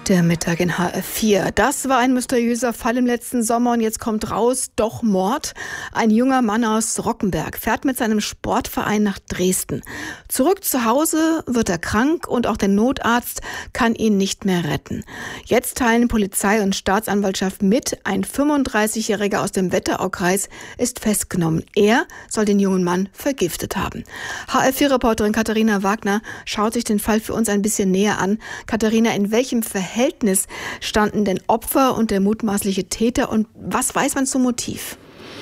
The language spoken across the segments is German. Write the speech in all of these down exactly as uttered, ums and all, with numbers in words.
Der Mittag in H F vier. Das war ein mysteriöser Fall im letzten Sommer und jetzt kommt raus, doch Mord. Ein junger Mann aus Rockenberg fährt mit seinem Sportverein nach Dresden. Zurück zu Hause wird er krank und auch der Notarzt kann ihn nicht mehr retten. Jetzt teilen Polizei und Staatsanwaltschaft mit, ein fünfunddreißigjähriger aus dem Wetteraukreis ist festgenommen. Er soll den jungen Mann vergiftet haben. H F vier-Reporterin Katharina Wagner schaut sich den Fall für uns ein bisschen näher an. Katharina, in welchem Verhältnis standen denn Opfer und der mutmaßliche Täter und was weiß man zum Motiv?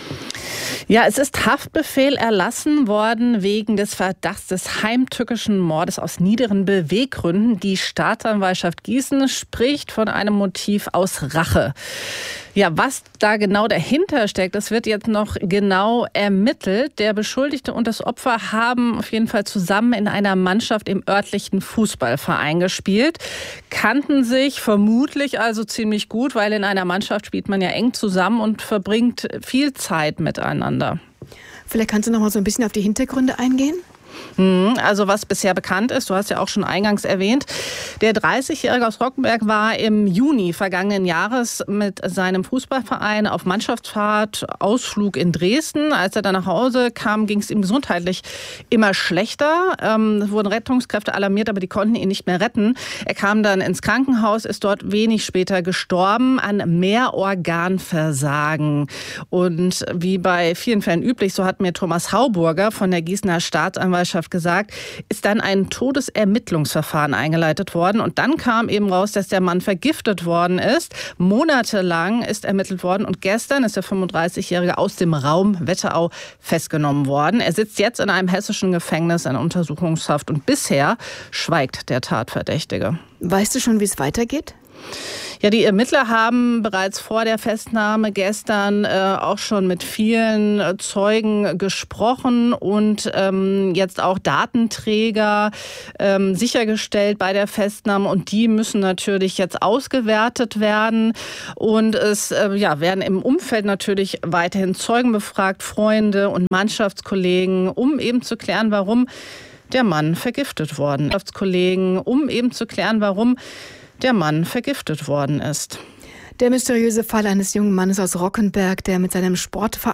Ja, es ist Haftbefehl erlassen worden wegen des Verdachts des heimtückischen Mordes aus niederen Beweggründen. Die Staatsanwaltschaft Gießen spricht von einem Motiv aus Rache. Ja, was da genau dahinter steckt, das wird jetzt noch genau ermittelt. Der Beschuldigte und das Opfer haben auf jeden Fall zusammen in einer Mannschaft im örtlichen Fußballverein gespielt, kannten sich vermutlich also ziemlich gut, weil in einer Mannschaft spielt man ja eng zusammen und verbringt viel Zeit miteinander. Vielleicht kannst du noch mal so ein bisschen auf die Hintergründe eingehen? Also was bisher bekannt ist, du hast ja auch schon eingangs erwähnt, der dreißigjährige aus Rockenberg war im Juni vergangenen Jahres mit seinem Fußballverein auf Mannschaftsfahrt, Ausflug in Dresden. Als er dann nach Hause kam, ging es ihm gesundheitlich immer schlechter. Ähm, es wurden Rettungskräfte alarmiert, aber die konnten ihn nicht mehr retten. Er kam dann ins Krankenhaus, ist dort wenig später gestorben an Mehrorganversagen. Und wie bei vielen Fällen üblich, so hat mir Thomas Hauburger von der Gießener Staatsanwaltschaft gesagt, ist dann ein Todesermittlungsverfahren eingeleitet worden. Und dann kam eben raus, dass der Mann vergiftet worden ist. Monatelang ist ermittelt worden. Und gestern ist der fünfunddreißigjährige aus dem Raum Wetterau festgenommen worden. Er sitzt jetzt in einem hessischen Gefängnis in Untersuchungshaft. Und bisher schweigt der Tatverdächtige. Weißt du schon, wie es weitergeht? Ja, die Ermittler haben bereits vor der Festnahme gestern äh, auch schon mit vielen äh, Zeugen gesprochen und ähm, jetzt auch Datenträger ähm, sichergestellt bei der Festnahme. Und die müssen natürlich jetzt ausgewertet werden. Und es äh, ja, werden im Umfeld natürlich weiterhin Zeugen befragt, Freunde und Mannschaftskollegen, um eben zu klären, warum der Mann vergiftet worden ist. Mannschaftskollegen, um eben zu klären, warum der Mann vergiftet worden ist. Der mysteriöse Fall eines jungen Mannes aus Rockenberg, der mit seinem Sportverein